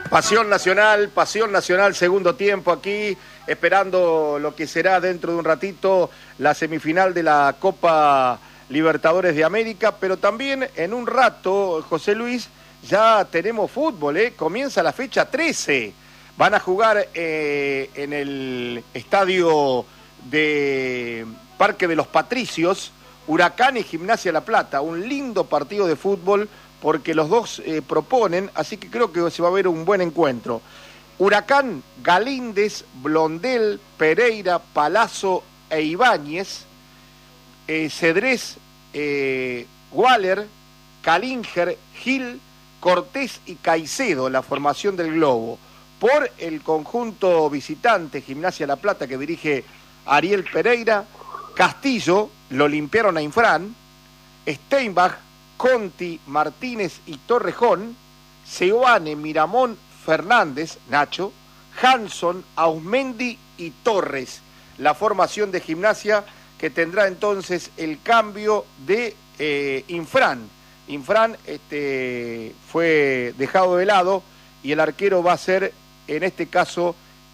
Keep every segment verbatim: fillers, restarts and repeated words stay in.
Pasión Nacional, Pasión Nacional, segundo tiempo aquí, esperando lo que será dentro de un ratito la semifinal de la Copa Libertadores de América, pero también en un rato, José Luis, ya tenemos fútbol, ¿eh? Comienza la fecha trece. Van a jugar eh, en el estadio de Parque de los Patricios, Huracán y Gimnasia La Plata, un lindo partido de fútbol porque los dos eh, proponen, así que creo que se va a ver un buen encuentro. Huracán, Galíndez, Blondel, Pereira, Palazzo e Ibáñez, eh, Cedrés, eh, Waller, Calinger, Gil, Cortés y Caicedo, la formación del Globo. Por el conjunto visitante, Gimnasia La Plata, que dirige Ariel Pereira, Castillo, lo limpiaron a Infran, Steinbach, Conti, Martínez y Torrejón, Seoane, Miramón, Fernández, Nacho, Hanson, Ausmendi y Torres, la formación de Gimnasia que tendrá entonces el cambio de eh, Infran. Infran este, fue dejado de lado y el arquero va a ser, en este caso,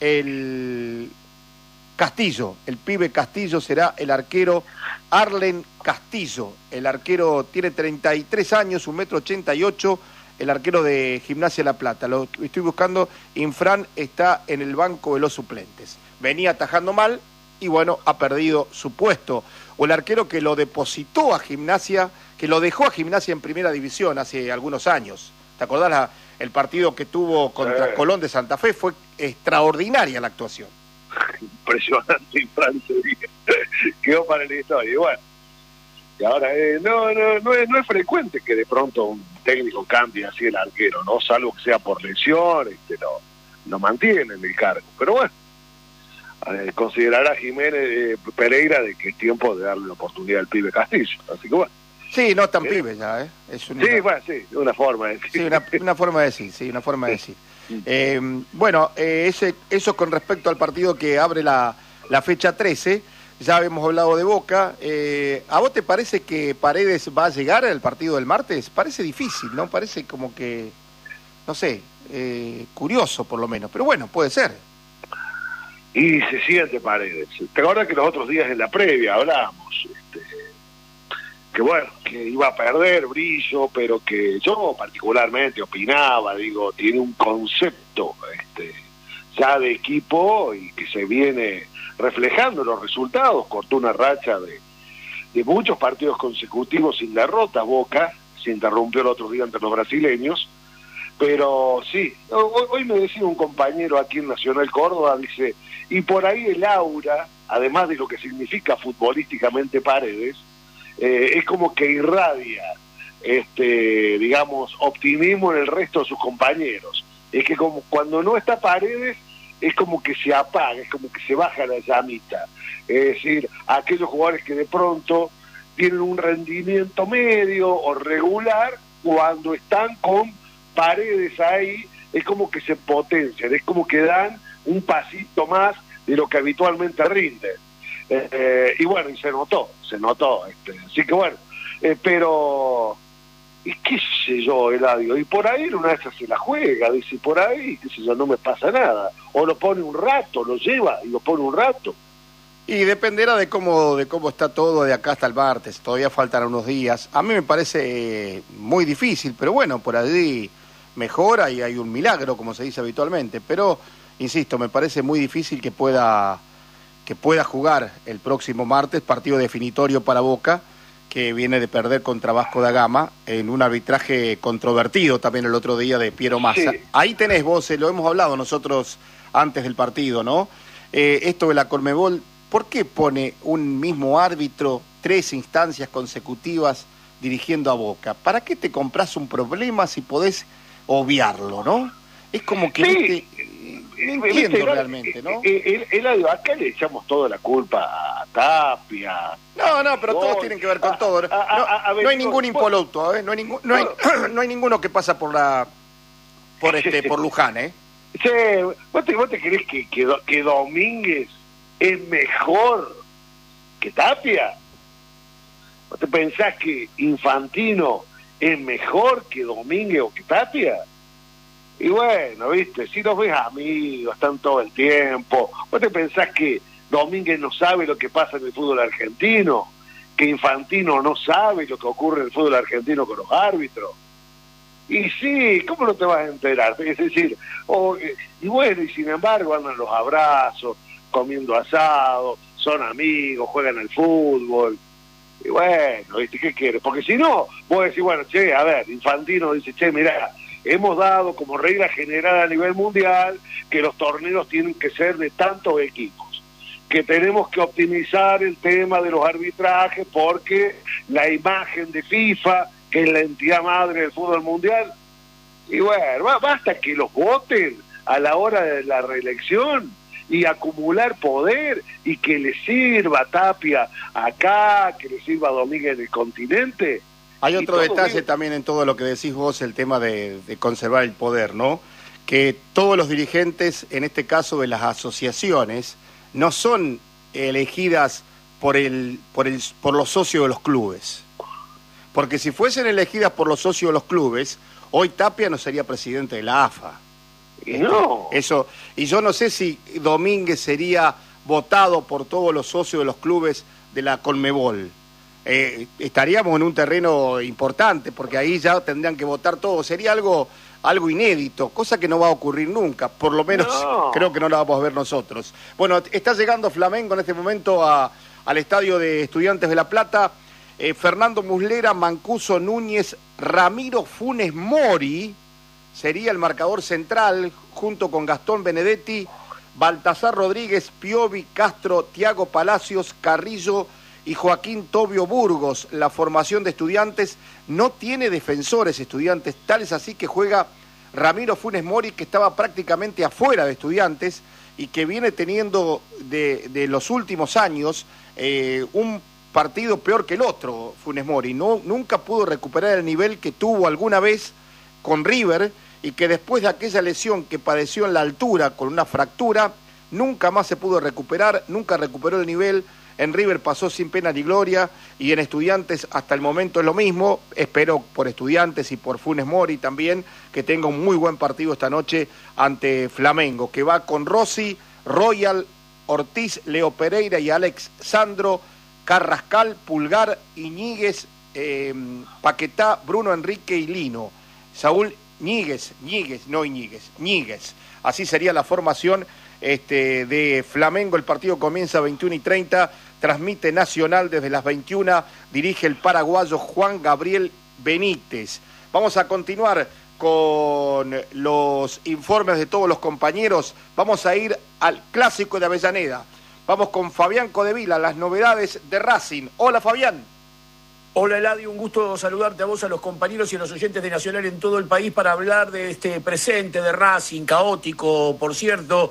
el Castillo. El pibe Castillo será el arquero. Arlen Castillo, el arquero tiene treinta y tres años, un metro ochenta y ocho, el arquero de Gimnasia La Plata. Lo estoy buscando, Infran está en el banco de los suplentes. Venía atajando mal y bueno, ha perdido su puesto. O el arquero que lo depositó a Gimnasia, que lo dejó a Gimnasia en primera división hace algunos años. ¿Te acordás la, el partido que tuvo contra eh. Colón de Santa Fe? Fue extraordinaria la actuación. Impresionante Infran, quedó para la historia. Y bueno, y ahora eh, no, no, no, es, no es frecuente que de pronto un técnico cambie así el arquero, ¿no? Salvo que sea por lesión, este, lo, lo mantiene en el cargo. Pero bueno, eh, considerará Jiménez eh, Pereira de que es tiempo de darle la oportunidad al pibe Castillo. Así que bueno. Sí, no es tan ¿Eh? pibe ya, ¿eh? Es una, sí, bueno, sí, una forma de decir. Sí, una, una forma de decir, sí, una forma de decir. Eh, bueno, eh, ese, eso con respecto al partido que abre la, la fecha trece, ya habíamos hablado de Boca. Eh, ¿A vos te parece que Paredes va a llegar al partido del martes? Parece difícil, ¿no? Parece como que, no sé, eh, curioso por lo menos, pero bueno, puede ser. Y se siente Paredes. ¿Te acuerdas que los otros días en la previa hablábamos? Este, que bueno, que iba a perder brillo, pero que yo particularmente opinaba, digo, tiene un concepto este, ya de equipo y que se viene reflejando los resultados. Cortó una racha de, de muchos partidos consecutivos sin derrota. Boca se interrumpió el otro día ante los brasileños, pero sí, hoy, hoy me decía un compañero aquí en Nacional Córdoba, dice, y por ahí el aura, además de lo que significa futbolísticamente Paredes, Eh, es como que irradia, este, digamos, optimismo en el resto de sus compañeros. Es que como cuando no está Paredes, es como que se apaga, es como que se baja la llamita. Es decir, aquellos jugadores que de pronto tienen un rendimiento medio o regular, cuando están con Paredes ahí, es como que se potencian, es como que dan un pasito más de lo que habitualmente rinden. Eh, eh, y bueno, y se notó, se notó, este, así que bueno, eh, pero, y qué sé yo, Eladio, y por ahí una vez se la juega, dice, por ahí, qué sé yo, no me pasa nada, o lo pone un rato, lo lleva y lo pone un rato. Y dependerá de cómo, de cómo está todo de acá hasta el martes, todavía faltan unos días. A mí me parece muy difícil, pero bueno, por allí mejora y hay un milagro, como se dice habitualmente, pero, insisto, me parece muy difícil que pueda... que pueda jugar el próximo martes, partido definitorio para Boca, que viene de perder contra Vasco da Gama, en un arbitraje controvertido también el otro día de Piero Massa. Sí. Ahí tenés vos, eh, lo hemos hablado nosotros antes del partido, ¿no? Eh, esto de la Conmebol, ¿por qué pone un mismo árbitro tres instancias consecutivas dirigiendo a Boca? ¿Para qué te compras un problema si podés obviarlo, no? Es como que... Sí. Este, no entiendo ¿viste? Realmente, ¿no? El, el, el, acá le echamos toda la culpa a Tapia. No, no, pero todos tienen que ver con a, todo. No, a, a, a ver, no hay ningún impoluto, ¿eh? No hay, ningún, no, hay, no hay ninguno que pasa por la por este por Luján, ¿eh? Sí, ¿vos te, vos te crees que, que, que Domínguez es mejor que Tapia? ¿Vos te pensás que Infantino es mejor que Domínguez o que Tapia? Y bueno, viste, si los ves amigos, están todo el tiempo. ¿Vos te pensás que Domínguez no sabe lo que pasa en el fútbol argentino? ¿Que Infantino no sabe lo que ocurre en el fútbol argentino con los árbitros? Y sí, ¿cómo no te vas a enterar? Es decir, oh, y bueno, y sin embargo andan los abrazos, comiendo asado, son amigos, juegan al fútbol. Y bueno, ¿viste qué quieres? Porque si no, vos decís, bueno, che, a ver, Infantino dice, che, mirá, hemos dado como regla general a nivel mundial que los torneos tienen que ser de tantos equipos, que tenemos que optimizar el tema de los arbitrajes porque la imagen de FIFA, que es la entidad madre del fútbol mundial, y bueno, basta que los voten a la hora de la reelección y acumular poder y que le sirva a Tapia acá, que le sirva a Domínguez en el continente. Hay otro detalle bien también en todo lo que decís vos, el tema de, de conservar el poder, ¿no? Que todos los dirigentes, en este caso de las asociaciones, no son elegidas por el, por el, por los socios de los clubes. Porque si fuesen elegidas por los socios de los clubes, hoy Tapia no sería presidente de la A F A. Y no. Eso, y yo no sé si Domínguez sería votado por todos los socios de los clubes de la Conmebol. Eh, estaríamos en un terreno importante, porque ahí ya tendrían que votar todos. Sería algo, algo inédito, cosa que no va a ocurrir nunca, por lo menos no. Creo que no la vamos a ver nosotros. Bueno, está llegando Flamengo en este momento a, al estadio de Estudiantes de La Plata. Eh, Fernando Muslera, Mancuso Núñez, Ramiro Funes Mori sería el marcador central, junto con Gastón Benedetti, Baltasar Rodríguez, Piovi, Castro, Tiago Palacios, Carrillo y Joaquín Tobio Burgos. La formación de Estudiantes no tiene defensores Estudiantes, tal es así que juega Ramiro Funes Mori, que estaba prácticamente afuera de Estudiantes y que viene teniendo de, de los últimos años eh, un partido peor que el otro, Funes Mori. No, nunca pudo recuperar el nivel que tuvo alguna vez con River y que después de aquella lesión que padeció en la altura con una fractura, nunca más se pudo recuperar, nunca recuperó el nivel. En River pasó sin pena ni gloria y en Estudiantes hasta el momento es lo mismo. Espero por Estudiantes y por Funes Mori también que tenga un muy buen partido esta noche ante Flamengo, que va con Rossi, Royal, Ortiz, Leo Pereira y Alex Sandro, Carrascal, Pulgar, Iñiguez, eh, Paquetá, Bruno Enrique y Lino. Saúl Ñíguez, Ñíguez, no Iñiguez, Ñíguez. Así sería la formación este, de Flamengo. El partido comienza a veintiuna y treinta, transmite Nacional desde las veintiuna, dirige el paraguayo Juan Gabriel Benítez. Vamos a continuar con los informes de todos los compañeros. Vamos a ir al Clásico de Avellaneda. Vamos con Fabián Codevila, las novedades de Racing. Hola, Fabián. Hola, Eladio, un gusto saludarte a vos, a los compañeros y a los oyentes de Nacional en todo el país para hablar de este presente de Racing, caótico, por cierto,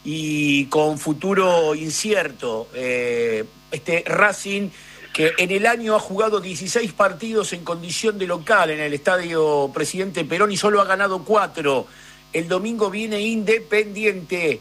y con futuro incierto. Eh, este Racing que en el año ha jugado dieciséis partidos en condición de local en el Estadio Presidente Perón y solo ha ganado cuatro. El domingo viene Independiente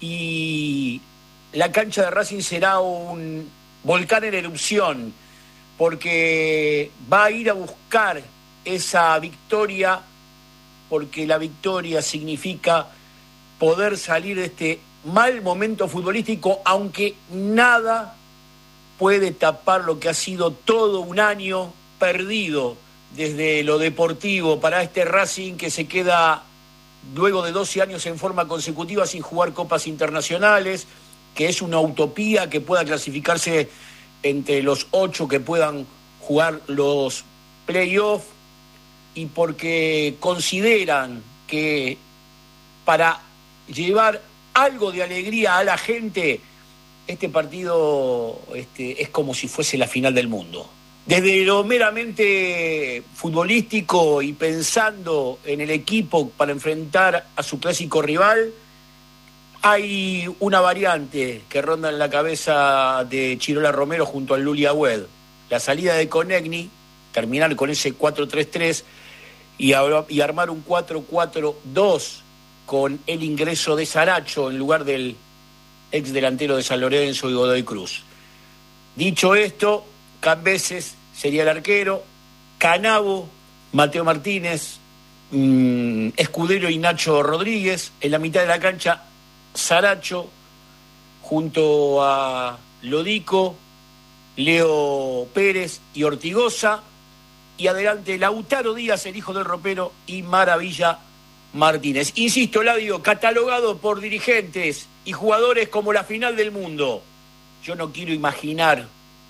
y la cancha de Racing será un volcán en erupción, porque va a ir a buscar esa victoria, porque la victoria significa poder salir de este mal momento futbolístico, aunque nada puede tapar lo que ha sido todo un año perdido desde lo deportivo para este Racing, que se queda luego de doce años en forma consecutiva sin jugar copas internacionales, que es una utopía que pueda clasificarse entre los ocho que puedan jugar los playoffs, y porque consideran que para llevar algo de alegría a la gente, este partido este, es como si fuese la final del mundo. Desde lo meramente futbolístico y pensando en el equipo para enfrentar a su clásico rival, hay una variante que ronda en la cabeza de Chirola Romero junto al Luli Agüed. La salida de Konechny, terminar con ese cuatro tres tres y, y armar un cuatro cuatro dos con el ingreso de Saracho en lugar del ex delantero de San Lorenzo y Godoy Cruz. Dicho esto, Cambeses sería el arquero, Canavo, Mateo Martínez, mmm, Escudero y Nacho Rodríguez. En la mitad de la cancha, Saracho, junto a Lodico, Leo Pérez y Ortigosa. Y adelante Lautaro Díaz, el hijo del ropero, y Maravilla Martínez. Insisto, Eladio, catalogado por dirigentes y jugadores como la final del mundo. Yo no quiero imaginar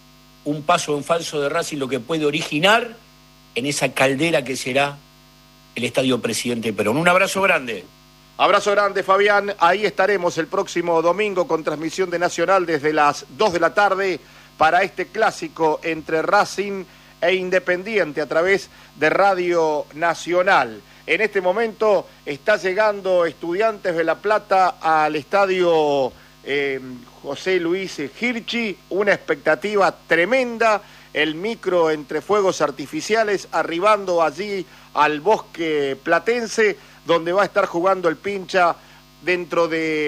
un paso en falso de Racing lo que puede originar en esa caldera que será el Estadio Presidente Perón. Un abrazo grande. Abrazo grande, Fabián. Ahí estaremos el próximo domingo con transmisión de Nacional desde las dos de la tarde para este clásico entre Racing e Independiente a través de Radio Nacional. En este momento está llegando Estudiantes de La Plata al estadio eh, José Luis Hirschi, una expectativa tremenda, el micro entre fuegos artificiales arribando allí al Bosque Platense, donde va a estar jugando el Pincha dentro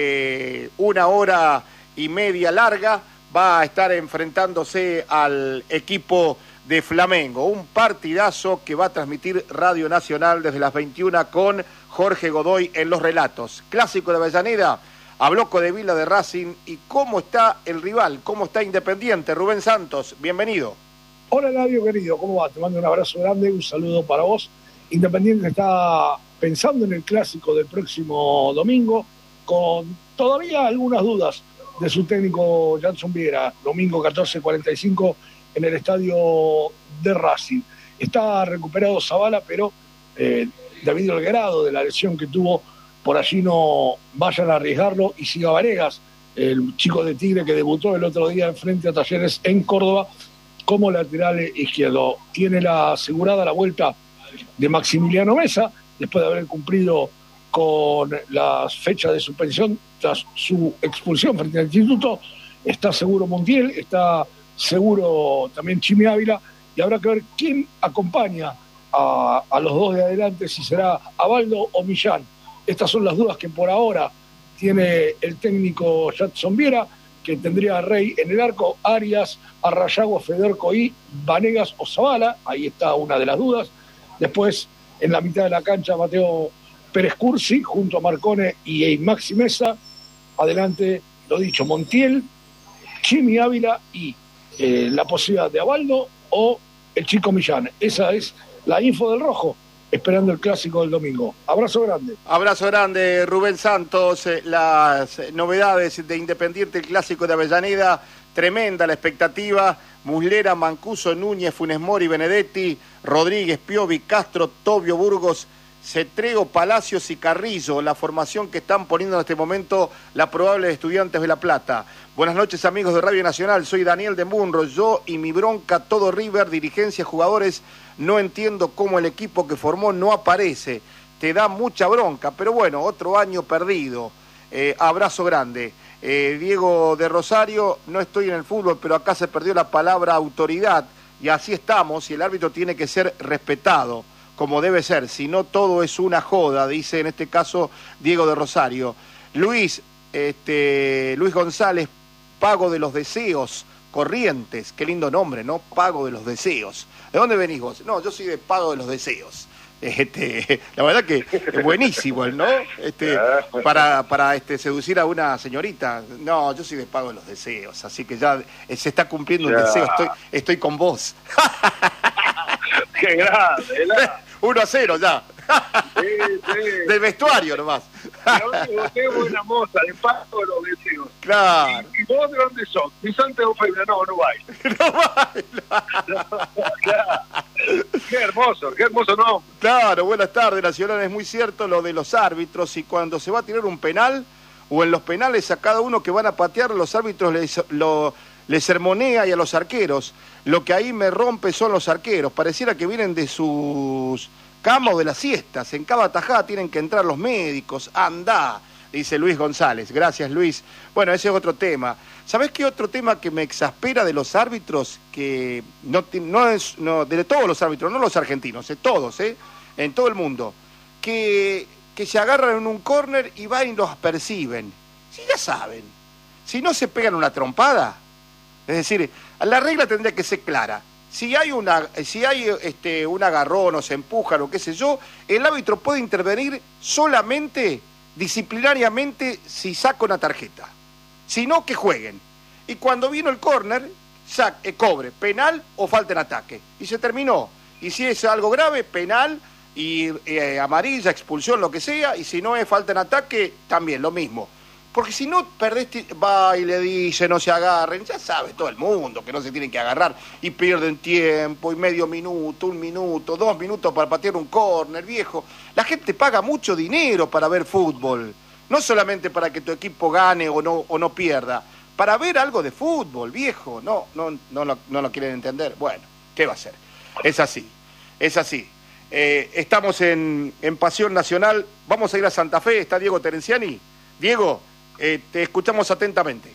de una hora y media larga, va a estar enfrentándose al equipo de Flamengo, un partidazo que va a transmitir Radio Nacional desde las veintiuna con Jorge Godoy en los relatos. Clásico de Avellaneda, habló Codevila de Racing y cómo está el rival, cómo está Independiente. Rubén Santos, bienvenido. Hola, Eladio, querido, ¿cómo va? Te mando un abrazo grande, un saludo para vos. Independiente está pensando en el clásico del próximo domingo, con todavía algunas dudas de su técnico Janson Viera, domingo catorce cuarenta y cinco en el estadio de Racing. Está recuperado Zavala, pero eh, debido al grado de la lesión que tuvo, por allí no vayan a arriesgarlo y siga Varegas, el chico de Tigre que debutó el otro día en frente a Talleres en Córdoba como lateral izquierdo. Tiene la asegurada la vuelta de Maximiliano Mesa, después de haber cumplido con las fechas de suspensión tras su expulsión frente al Instituto. Está seguro Montiel, está seguro también Chimi Ávila, y habrá que ver quién acompaña a, a los dos de adelante, si será Abaldo o Millán. Estas son las dudas que por ahora tiene el técnico Janson Viera, que tendría a Rey en el arco, Arias, Arrayagua, Federico y Vanegas o Zavala. Ahí está una de las dudas. Después, en la mitad de la cancha, Mateo Pérez Cursi, junto a Marcone y Maxi Mesa. Adelante, lo dicho, Montiel, Chimi Ávila y eh, la posibilidad de Abaldo o el chico Millán. Esa es la info del Rojo, esperando el clásico del domingo. Abrazo grande. Abrazo grande, Rubén Santos. Eh, las novedades de Independiente, el clásico de Avellaneda, tremenda la expectativa. Muslera, Mancuso, Núñez, Funes Mori, Benedetti, Rodríguez, Piovi, Castro, Tobio, Burgos, Cetreo, Palacios y Carrillo, la formación que están poniendo en este momento la probable de Estudiantes de La Plata. Buenas noches, amigos de Radio Nacional, soy Daniel de Munro, yo y mi bronca, todo River, dirigencia, jugadores, no entiendo cómo el equipo que formó no aparece, te da mucha bronca, pero bueno, otro año perdido. Eh, abrazo grande. Eh, Diego de Rosario, no estoy en el fútbol, pero acá se perdió la palabra autoridad, y así estamos, y el árbitro tiene que ser respetado, como debe ser, si no todo es una joda, dice en este caso Diego de Rosario. Luis, este, Luis González, Pago de los Deseos, Corrientes, qué lindo nombre, ¿no? Pago de los Deseos. ¿De dónde venís vos? No, yo soy de Pago de los Deseos. Este, la verdad que es buenísimo, ¿no? Este, para para este seducir a una señorita. No, yo soy de Pago de los Deseos, así que ya se está cumpliendo un deseo, estoy, estoy con vos. ¡Qué grande! uno a cero ya. Sí, sí. Del vestuario nomás. Pero usted es buena moza, de Pago de los Deseos. Claro. ¿Y, y vos de dónde sos? ¿De Santiago Feira? No, no baila. No baila. No, claro. Qué hermoso, qué hermoso nombre. Claro, buenas tardes, Nacional, es muy cierto lo de los árbitros, y cuando se va a tirar un penal, o en los penales a cada uno que van a patear, los árbitros les, lo, les sermonea y a los arqueros. Lo que ahí me rompe son los arqueros, pareciera que vienen de sus camas o de las siestas, en cada tajada tienen que entrar los médicos, anda, dice Luis González. Gracias, Luis. Bueno, ese es otro tema. ¿Sabés qué otro tema que me exaspera de los árbitros? Que no, no es, no, de todos los árbitros, no los argentinos, de todos, ¿eh? En todo el mundo, que, que se agarran en un córner y van y los perciben. Si ya saben, si no se pegan una trompada, es decir, la regla tendría que ser clara. si hay una, si hay este, un agarrón o se empujan o qué sé yo, el árbitro puede intervenir solamente disciplinariamente si saca una tarjeta. Si no, que jueguen. Y cuando vino el córner, eh, cobre, penal o falta en ataque. Y se terminó. Y si es algo grave, penal y eh, amarilla, expulsión, lo que sea. Y si no es falta en ataque, también lo mismo. Porque si no, perdés, va y le dice, no se agarren. Ya sabe todo el mundo que no se tienen que agarrar. Y pierden tiempo, y medio minuto, un minuto, dos minutos para patear un córner, viejo. La gente paga mucho dinero para ver fútbol. No solamente para que tu equipo gane o no, o no pierda. Para ver algo de fútbol, viejo. No, no, no, lo, no lo quieren entender. Bueno, ¿qué va a ser? Es así, es así. Eh, estamos en, en Pasión Nacional. Vamos a ir a Santa Fe. Está Diego Terenciani. Diego, eh, te escuchamos atentamente.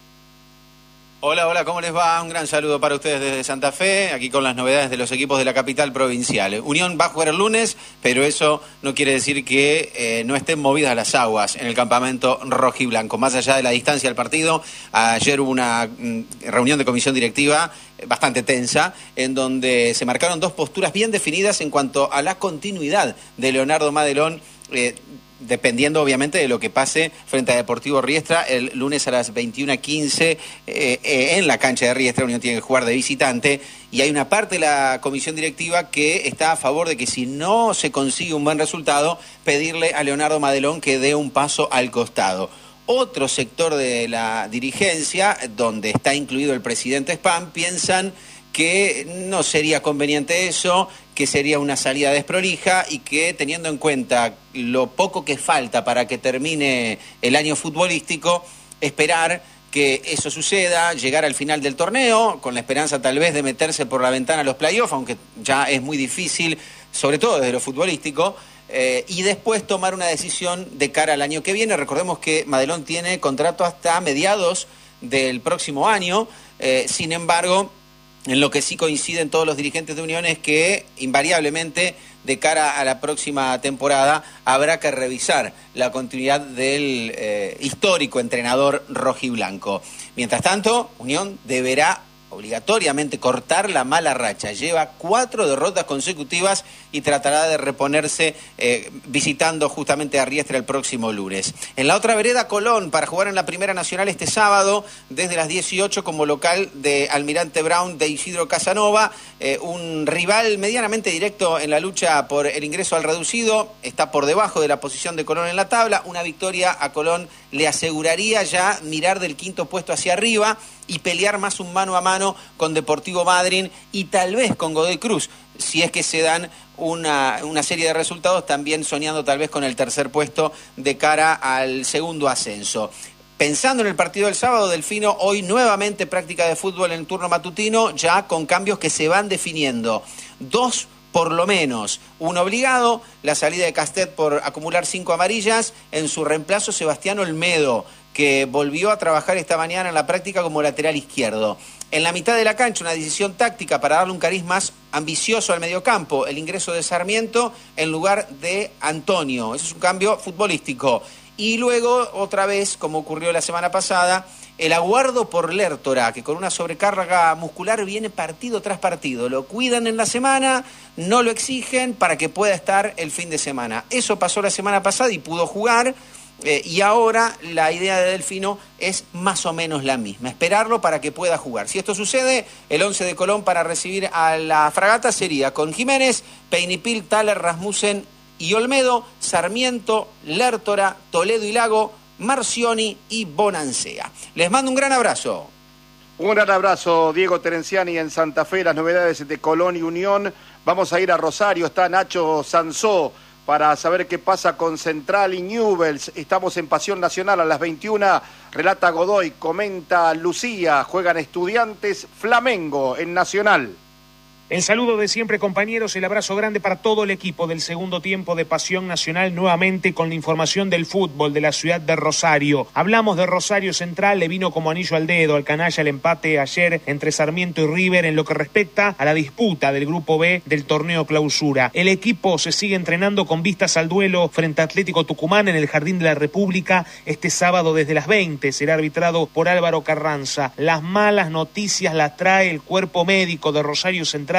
Hola, hola, ¿cómo les va? Un gran saludo para ustedes desde Santa Fe, aquí con las novedades de los equipos de la capital provincial. Unión va a jugar el lunes, pero eso no quiere decir que eh, no estén movidas las aguas en el campamento rojiblanco. Más allá de la distancia del partido, ayer hubo una mm, reunión de comisión directiva bastante tensa, en donde se marcaron dos posturas bien definidas en cuanto a la continuidad de Leonardo Madelón, eh, dependiendo obviamente de lo que pase frente a Deportivo Riestra el lunes a las veintiuna quince eh, eh, en la cancha de Riestra. Unión tiene que jugar de visitante y hay una parte de la comisión directiva que está a favor de que si no se consigue un buen resultado, pedirle a Leonardo Madelón que dé un paso al costado. Otro sector de la dirigencia, donde está incluido el presidente Spam, piensan que no sería conveniente eso, que sería una salida desprolija y que, teniendo en cuenta lo poco que falta para que termine el año futbolístico, esperar que eso suceda, llegar al final del torneo, con la esperanza tal vez de meterse por la ventana a los playoffs, aunque ya es muy difícil, sobre todo desde lo futbolístico, eh, y después tomar una decisión de cara al año que viene. Recordemos que Madelón tiene contrato hasta mediados del próximo año, eh, sin embargo, en lo que sí coinciden todos los dirigentes de Unión es que invariablemente de cara a la próxima temporada habrá que revisar la continuidad del eh, histórico entrenador rojiblanco. Mientras tanto, Unión deberá obligatoriamente cortar la mala racha. Lleva cuatro derrotas consecutivas y tratará de reponerse eh, visitando justamente a Riestra el próximo lunes. En la otra vereda, Colón, para jugar en la Primera Nacional este sábado, desde las dieciocho como local de Almirante Brown de Isidro Casanova, eh, un rival medianamente directo en la lucha por el ingreso al reducido, está por debajo de la posición de Colón en la tabla. Una victoria a Colón le aseguraría ya mirar del quinto puesto hacia arriba y pelear más un mano a mano con Deportivo Madryn y tal vez con Godoy Cruz, si es que se dan una, una serie de resultados, también soñando tal vez con el tercer puesto de cara al segundo ascenso. Pensando en el partido del sábado, Delfino, hoy nuevamente práctica de fútbol en turno matutino, ya con cambios que se van definiendo. Dos por lo menos, un obligado, la salida de Castet por acumular cinco amarillas, en su reemplazo Sebastián Olmedo, que volvió a trabajar esta mañana en la práctica como lateral izquierdo. En la mitad de la cancha, una decisión táctica para darle un cariz más ambicioso al mediocampo, el ingreso de Sarmiento en lugar de Antonio. Ese es un cambio futbolístico. Y luego, otra vez, como ocurrió la semana pasada, el aguardo por Lertora, que con una sobrecarga muscular viene partido tras partido. Lo cuidan en la semana, no lo exigen para que pueda estar el fin de semana. Eso pasó la semana pasada y pudo jugar. Eh, y ahora la idea de Delfino es más o menos la misma, esperarlo para que pueda jugar. Si esto sucede, el once de Colón para recibir a la Fragata sería con Jiménez, Peinipil, Thaler, Rasmussen y Olmedo, Sarmiento, Lertora, Toledo y Lago, Marcioni y Bonancea. Les mando un gran abrazo. Un gran abrazo, Diego Terenciani en Santa Fe, las novedades de Colón y Unión. Vamos a ir a Rosario, está Nacho Sansó para saber qué pasa con Central y Newell's. Estamos en Pasión Nacional a las veintiuna. Relata Godoy, comenta Lucía, juegan Estudiantes, Flamengo en Nacional. El saludo de siempre, compañeros, el abrazo grande para todo el equipo del segundo tiempo de Pasión Nacional, nuevamente con la información del fútbol de la ciudad de Rosario. Hablamos de Rosario Central, le vino como anillo al dedo al canalla el empate ayer entre Sarmiento y River en lo que respecta a la disputa del Grupo B del torneo clausura. El equipo se sigue entrenando con vistas al duelo frente a Atlético Tucumán en el Jardín de la República este sábado desde las veinte. Será arbitrado por Álvaro Carranza. Las malas noticias las trae el cuerpo médico de Rosario Central,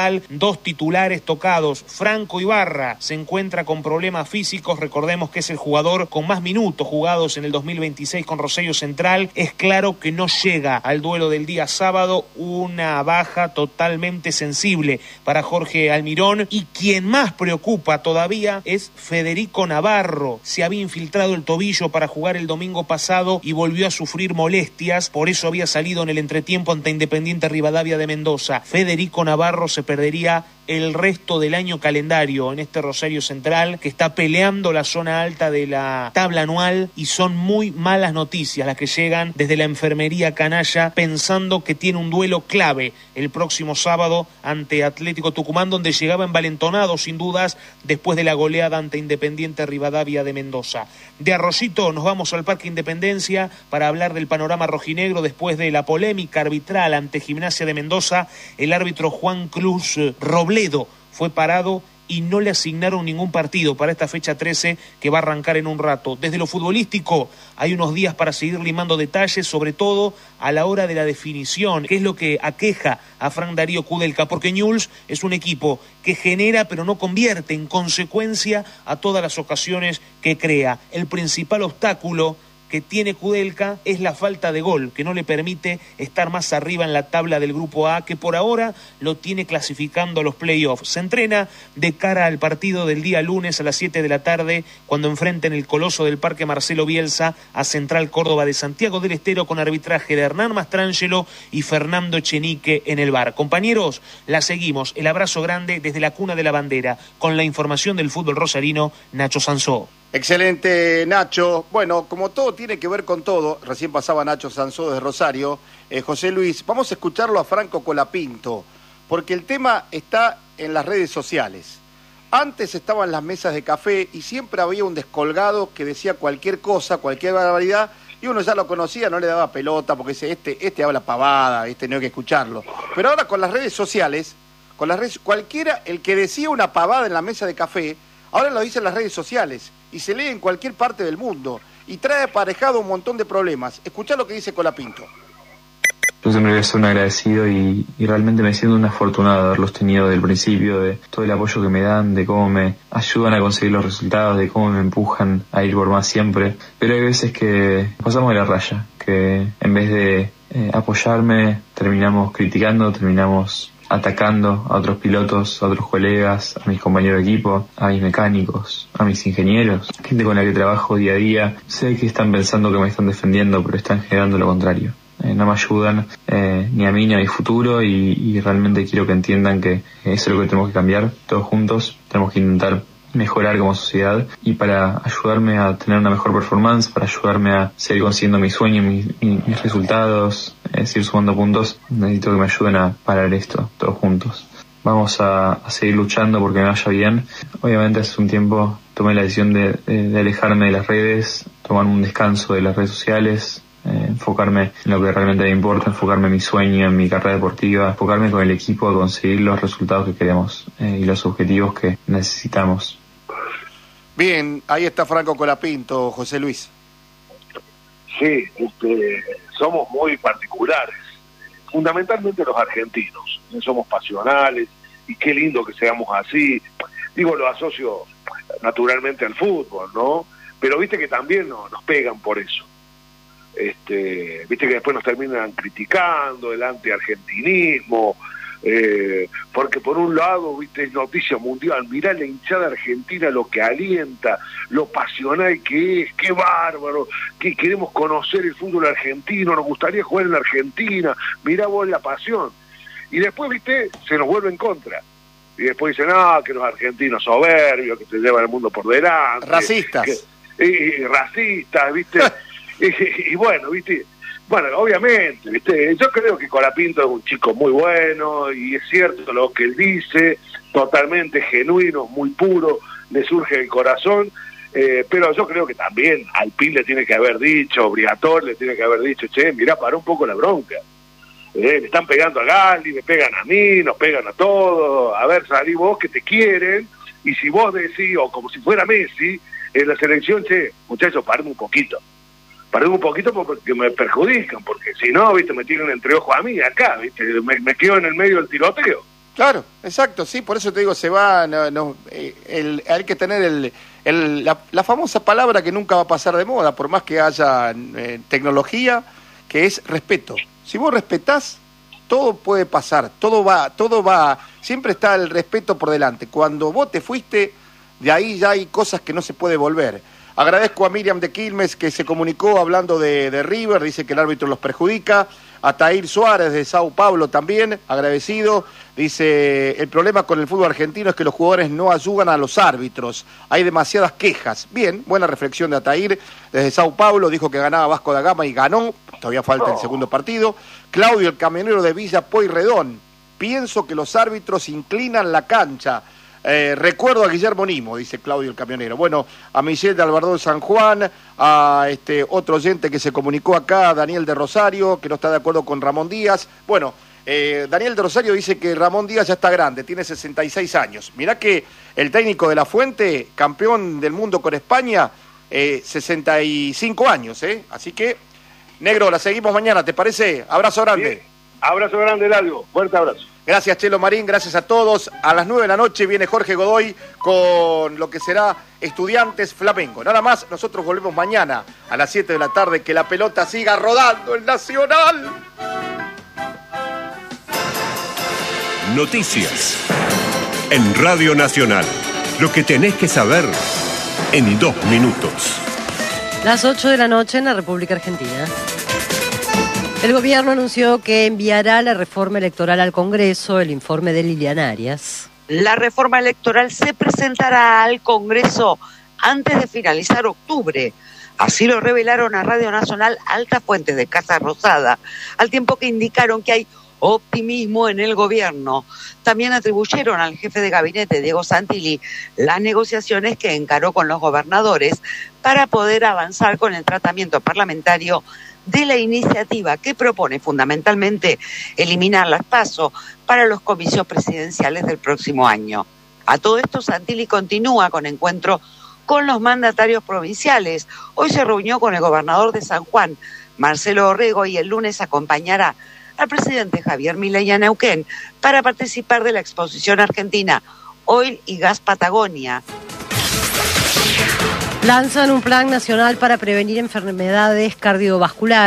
Central, dos titulares tocados. Franco Ibarra se encuentra con problemas físicos, recordemos que es el jugador con más minutos jugados en el dos mil veintiséis con Rosario Central. Es claro que no llega al duelo del día sábado, una baja totalmente sensible para Jorge Almirón, y quien más preocupa todavía es Federico Navarro. Se había infiltrado el tobillo para jugar el domingo pasado y volvió a sufrir molestias, por eso había salido en el entretiempo ante Independiente Rivadavia de Mendoza. Federico Navarro se perdería el resto del año calendario en este Rosario Central, que está peleando la zona alta de la tabla anual, y son muy malas noticias las que llegan desde la enfermería canalla, pensando que tiene un duelo clave el próximo sábado ante Atlético Tucumán, donde llegaba envalentonado sin dudas después de la goleada ante Independiente Rivadavia de Mendoza. De Arroyito nos vamos al Parque Independencia para hablar del panorama rojinegro después de la polémica arbitral ante Gimnasia de Mendoza. El árbitro Juan Cruz Robledo fue parado y no le asignaron ningún partido para esta fecha trece que va a arrancar en un rato. Desde lo futbolístico hay unos días para seguir limando detalles, sobre todo a la hora de la definición, que es lo que aqueja a Fran Darío Kudelka, porque Newell's es un equipo que genera pero no convierte, en consecuencia a todas las ocasiones que crea. El principal obstáculo que tiene Kudelka es la falta de gol, que no le permite estar más arriba en la tabla del Grupo A, que por ahora lo tiene clasificando a los playoffs. Se entrena de cara al partido del día lunes a las siete de la tarde, cuando enfrenten el Coloso del Parque Marcelo Bielsa a Central Córdoba de Santiago del Estero, con arbitraje de Hernán Mastrangelo y Fernando Echenique en el V A R. Compañeros, la seguimos. El abrazo grande desde la cuna de la bandera, con la información del fútbol rosarino, Nacho Sansó. Excelente, Nacho. Bueno, como todo tiene que ver con todo, recién pasaba Nacho Sansó desde Rosario. Eh, José Luis, vamos a escucharlo a Franco Colapinto, porque el tema está en las redes sociales. Antes estaban las mesas de café y siempre había un descolgado que decía cualquier cosa, cualquier barbaridad, y uno ya lo conocía, no le daba pelota, porque dice, este, este habla pavada, este no hay que escucarlo. Pero ahora con las redes sociales, con las redes, cualquiera, el que decía una pavada en la mesa de café, ahora lo dicen las redes sociales y se lee en cualquier parte del mundo y trae aparejado un montón de problemas. Escuchá lo que dice Colapinto. Yo siempre voy a ser un agradecido y, y realmente me siento un afortunado de haberlos tenido desde el principio, de todo el apoyo que me dan, de cómo me ayudan a conseguir los resultados, de cómo me empujan a ir por más siempre. Pero hay veces que pasamos de la raya, que en vez de eh, apoyarme terminamos criticando, terminamos atacando a otros pilotos, a otros colegas, a mis compañeros de equipo, a mis mecánicos, a mis ingenieros, gente con la que trabajo día a día. Sé que están pensando que me están defendiendo, pero están generando lo contrario. Eh, no me ayudan eh, ni a mí ni a mi futuro y, y realmente quiero que entiendan que eso es lo que tenemos que cambiar todos juntos. Tenemos que intentar mejorar como sociedad, y para ayudarme a tener una mejor performance, para ayudarme a seguir consiguiendo mis sueños, mis, mis resultados, eh, seguir sumando puntos, necesito que me ayuden a parar esto todos juntos. Vamos a, a seguir luchando porque me vaya bien. Obviamente hace un tiempo tomé la decisión de, de, de alejarme de las redes, tomar un descanso de las redes sociales, eh, enfocarme en lo que realmente me importa, enfocarme en mi sueño, en mi carrera deportiva, enfocarme con el equipo a conseguir los resultados que queremos eh, y los objetivos que necesitamos. Bien, ahí está Franco Colapinto, José Luis. Sí, este, somos muy particulares, fundamentalmente los argentinos, somos pasionales, y qué lindo que seamos así. Digo, lo asocio naturalmente al fútbol, ¿no? Pero viste que también no, nos pegan por eso. Este, viste que después nos terminan criticando el anti-argentinismo, eh, porque por un lado, viste, es noticia mundial, mirá la hinchada argentina, lo que alienta, lo pasional que es, qué bárbaro, que queremos conocer el fútbol argentino, nos gustaría jugar en la Argentina, mirá vos la pasión. Y después, viste, se nos vuelve en contra. Y después dicen, ah, que los argentinos soberbios, que se llevan el mundo por delante. Racistas. Que, y, y racistas, viste. y, y bueno, viste, bueno, obviamente, viste, yo creo que Colapinto es un chico muy bueno, y es cierto lo que él dice, totalmente genuino, muy puro, le surge el corazón, eh, pero yo creo que también al Pin le tiene que haber dicho, Briatore le tiene que haber dicho, che, mirá, pará un poco la bronca. Eh, le están pegando a Galli, me pegan a mí, nos pegan a todos, a ver, salí vos que te quieren, y si vos decís, o como si fuera Messi, en la selección, che, muchachos, paren un poquito. Paren un poquito porque me perjudican, porque si no, viste, me tiran entre ojos a mí, acá, viste, me, me quedo en el medio del tiroteo. Claro, exacto, sí, por eso te digo, se va, no, no, eh, el, hay que tener el, el, la, la famosa palabra que nunca va a pasar de moda, por más que haya eh, tecnología, que es respeto. Si vos respetás, todo puede pasar, todo va, todo va, siempre está el respeto por delante. Cuando vos te fuiste, de ahí ya hay cosas que no se puede volver. Agradezco a Miriam de Quilmes que se comunicó hablando de, de River, dice que el árbitro los perjudica. A Tair Suárez de Sao Paulo también, agradecido. Dice, el problema con el fútbol argentino es que los jugadores no ayudan a los árbitros. Hay demasiadas quejas. Bien, buena reflexión de Atair desde Sao Paulo. Dijo que ganaba Vasco da Gama y ganó. Todavía falta el segundo partido. Claudio, el camionero de Villa Pueyrredón. Pienso que los árbitros inclinan la cancha. Eh, recuerdo a Guillermo Nimo, dice Claudio el camionero. Bueno, a Michelle de Albardón San Juan, a este otro oyente que se comunicó acá, Daniel de Rosario, que no está de acuerdo con Ramón Díaz. Bueno, eh, Daniel de Rosario dice que Ramón Díaz ya está grande, tiene sesenta y seis años. Mirá que el técnico de La Fuente, campeón del mundo con España, eh, sesenta y cinco años, ¿eh? Así que, negro, la seguimos mañana, ¿te parece? Abrazo grande. Bien. Abrazo grande, Eladio. Fuerte abrazo. Gracias, Chelo Marín, gracias a todos. A las nueve de la noche viene Jorge Godoy con lo que será Estudiantes Flamengo. Nada más, nosotros volvemos mañana a las siete de la tarde. Que la pelota siga rodando el Nacional. Noticias en Radio Nacional. Lo que tenés que saber en dos minutos. Las ocho de la noche en la República Argentina. El gobierno anunció que enviará la reforma electoral al Congreso, el informe de Liliana Arias. La reforma electoral se presentará al Congreso antes de finalizar octubre. Así lo revelaron a Radio Nacional altas fuentes de Casa Rosada, al tiempo que indicaron que hay optimismo en el gobierno. También atribuyeron al jefe de gabinete, Diego Santilli, las negociaciones que encaró con los gobernadores para poder avanzar con el tratamiento parlamentario de la iniciativa que propone fundamentalmente eliminar las PASO para los comicios presidenciales del próximo año. A todo esto, Santilli continúa con encuentro con los mandatarios provinciales. Hoy se reunió con el gobernador de San Juan, Marcelo Orrego, y el lunes acompañará al presidente Javier Milei a Neuquén para participar de la exposición argentina Oil y Gas Patagonia. Lanzan un plan nacional para prevenir enfermedades cardiovasculares.